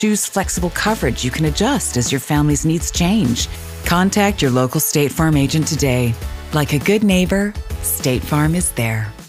Choose flexible coverage you can adjust as your family's needs change. Contact your local State Farm agent today. Like a good neighbor, State Farm is there.